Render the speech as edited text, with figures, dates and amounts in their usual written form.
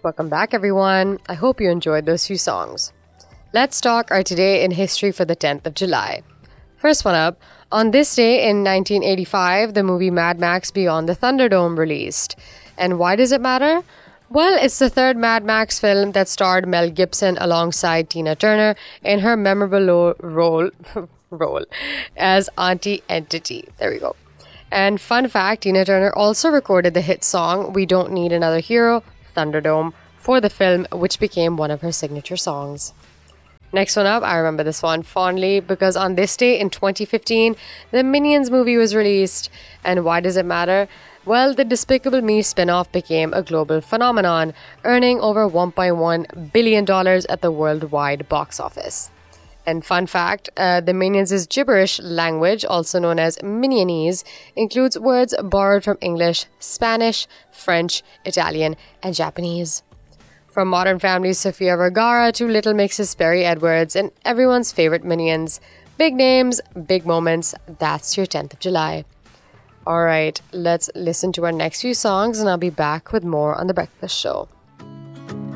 Welcome back, everyone. I hope you enjoyed those few songs. Let's talk our today in history for the 10th of July. First one up, on this day in 1985, the movie Mad Max Beyond the Thunderdome released. And why does it matter? Well, it's the third Mad Max film that starred Mel Gibson alongside Tina Turner in her memorable role as Auntie Entity. There we go. And fun fact, Tina Turner also recorded the hit song We Don't Need Another Hero, Thunderdome, for the film, which became one of her signature songs. Next one up, I remember this one fondly because on this day in 2015, the Minions movie was released. And why does it matter? Well, the Despicable Me spin-off became a global phenomenon, earning over $1.1 billion at the worldwide box office. And fun fact, the Minions' gibberish language, also known as Minionese, includes words borrowed from English, Spanish, French, Italian, and Japanese. From Modern Family's Sofia Vergara to Little Mix's Perry Edwards and everyone's favorite Minions. Big names, big moments, that's your 10th of July. Alright, let's listen to our next few songs and I'll be back with more on The Breakfast Show.